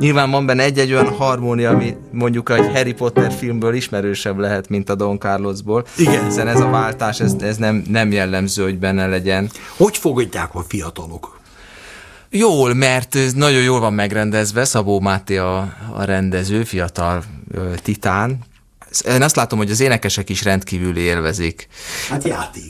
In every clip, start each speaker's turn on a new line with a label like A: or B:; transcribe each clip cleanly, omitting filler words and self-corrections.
A: Nyilván van benne egy olyan harmónia, ami mondjuk egy Harry Potter filmből ismerősebb lehet, mint a Don Carlosból.
B: Igen.
A: Hiszen ez a váltás, ez nem jellemző, hogy benne legyen.
B: Hogy fogadják a fiatalok?
A: Jól, mert nagyon jól van megrendezve, Szabó Máté a rendező, fiatal titán. Én azt látom, hogy az énekesek is rendkívül élvezik.
B: Hát játék.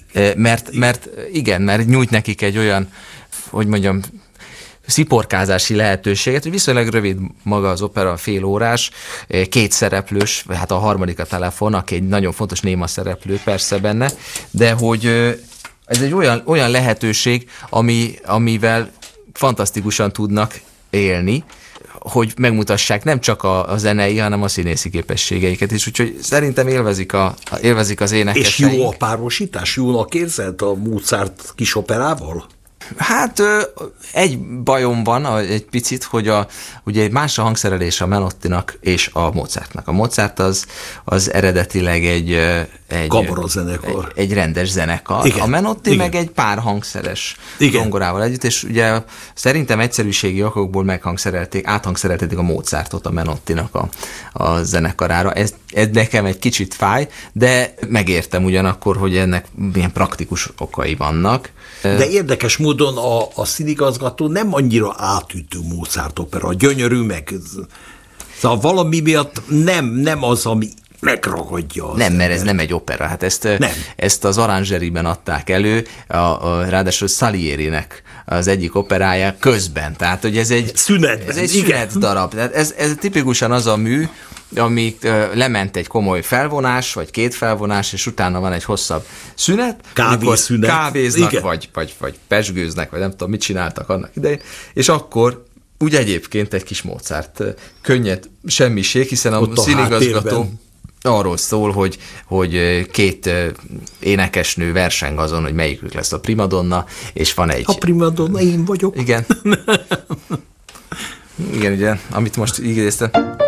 A: Mert nyújt nekik egy olyan, hogy mondjam, sziporkázási lehetőséget, hogy viszonylag rövid maga az opera, fél órás, 2 szereplős, hát a harmadik a telefon, aki egy nagyon fontos néma szereplő persze benne, de hogy ez egy olyan lehetőség, amivel fantasztikusan tudnak élni, hogy megmutassák nem csak a zenei, hanem a színészi képességeiket is, úgyhogy szerintem élvezik az énekeseink.
B: És jó a párosítás? Jónak érzed a Mozart kis operával?
A: Hát egy bajom van egy picit, hogy ugye más a hangszerelés a Menottinak és a Mozartnak. A Mozart az eredetileg egy
B: kabarozenekar.
A: Egy rendes zenekar. Igen. A Menotti igen. Meg egy pár hangszeres zongorával együtt, és ugye szerintem egyszerűségi okokból áthangszerelték a Mozartot a Menottinak a zenekarára. Ez nekem egy kicsit fáj, de megértem ugyanakkor, hogy ennek milyen praktikus okai vannak.
B: De érdekes módon a színigazgató nem annyira átütő Mozart opera, gyönyörű meg. Szóval valami miatt nem az, ami megragadja.
A: Nem, mert ez nem egy opera. Hát ezt az Orangerie-ben adták elő, ráadásul Salierinek az egyik operája közben. Tehát, hogy ez egy szünet darab. Tehát ez tipikusan az a mű, amíg lement egy komoly felvonás, vagy 2 felvonás, és utána van egy hosszabb szünet.
B: Kávészünet.
A: Kávéznak, vagy pezsgőznek, vagy nem tudom, mit csináltak annak idején, és akkor úgy egyébként egy kis Mozart könnyed semmiség, hiszen a színigazgató arról szól, hogy 2 énekesnő verseng azon, hogy melyikük lesz a primadonna, és van egy...
B: A primadonna én vagyok.
A: Igen. Igen, ugye, amit most ígéreztem.